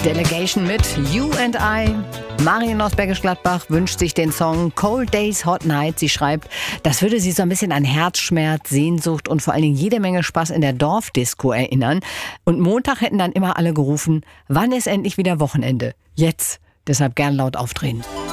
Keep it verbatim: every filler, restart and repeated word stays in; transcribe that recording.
Delegation mit You and I. Marion aus Bergisch Gladbach wünscht sich den Song Cold Days, Hot Nights. Sie schreibt, das würde sie so ein bisschen an Herzschmerz, Sehnsucht und vor allen Dingen jede Menge Spaß in der Dorfdisco erinnern. Und Montag hätten dann immer alle gerufen, wann ist endlich wieder Wochenende? Jetzt. Deshalb gern laut aufdrehen.